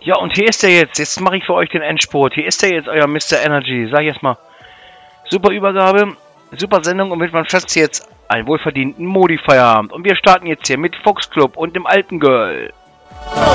Ja, und hier ist er jetzt. Jetzt mache ich für euch den Endspurt. Hier ist er jetzt, euer Mr. Energy. Sag ich jetzt mal. Super Übergabe, super Sendung und mit meinem Schatz jetzt einen wohlverdienten Modi-Feierabend. Und wir starten jetzt hier mit Fox Club und dem alten Girl.